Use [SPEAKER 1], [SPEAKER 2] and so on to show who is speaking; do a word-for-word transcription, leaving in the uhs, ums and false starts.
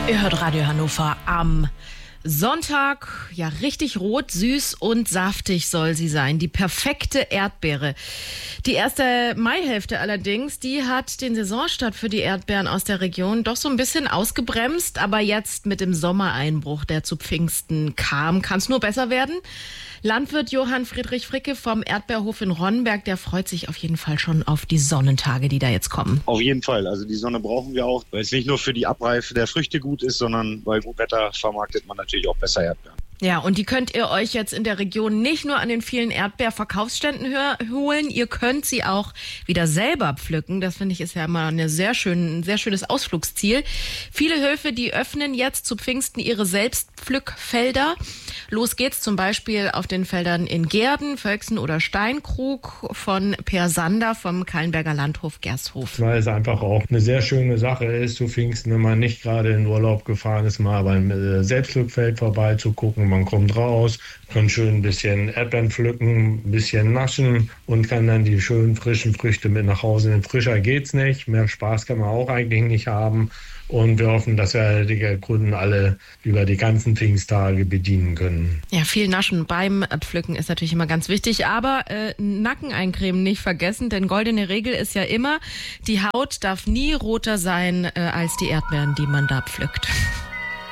[SPEAKER 1] Ihr hört Radio Hannover am Sonntag. Ja, richtig rot, süß und saftig soll sie sein. Die perfekte Erdbeere. Die erste Maihälfte allerdings, die hat den Saisonstart für die Erdbeeren aus der Region doch so ein bisschen ausgebremst. Aber jetzt mit dem Sommereinbruch, der zu Pfingsten kam, kann es nur besser werden. Landwirt Johann Friedrich Fricke vom Erdbeerhof in Ronnenberg, der freut sich auf jeden Fall schon auf die Sonnentage, die da jetzt kommen.
[SPEAKER 2] Auf jeden Fall. Also die Sonne brauchen wir auch, weil es nicht nur für die Abreife der Früchte gut ist, sondern bei gutem Wetter vermarktet man natürlich auch besser Erdbeeren.
[SPEAKER 1] Ja, und die könnt ihr euch jetzt in der Region nicht nur an den vielen Erdbeerverkaufsständen holen, ihr könnt sie auch wieder selber pflücken. Das finde ich ist ja immer eine sehr schön, ein sehr schönes Ausflugsziel. Viele Höfe, die öffnen jetzt zu Pfingsten ihre Selbstpflückfelder. Los geht's zum Beispiel auf den Feldern in Gehrden, Völksen oder Steinkrug von Per Sander vom Kallenberger Landhof Gershof.
[SPEAKER 3] Weil es einfach auch eine sehr schöne Sache ist, zu Pfingsten, wenn man nicht gerade in Urlaub gefahren ist, mal beim Selbstpflückfeld vorbeizugucken. Man kommt raus, kann schön ein bisschen Erdbeeren pflücken, ein bisschen naschen und kann dann die schönen frischen Früchte mit nach Hause nehmen. Frischer geht's nicht, mehr Spaß kann man auch eigentlich nicht haben. Und wir hoffen, dass wir die Kunden alle über die ganzen Pfingsttage bedienen können.
[SPEAKER 1] Ja, viel Naschen beim Pflücken ist natürlich immer ganz wichtig, aber äh, Nacken eincremen nicht vergessen, denn goldene Regel ist ja immer, die Haut darf nie roter sein äh, als die Erdbeeren, die man da pflückt.